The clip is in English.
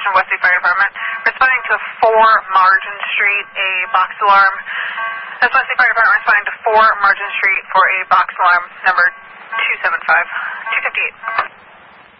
Station, Westlake Fire Department. Responding to 4 Margin Street, a box alarm. That's Westlake Fire Department responding to 4 Margin Street for a box alarm number 275, 258.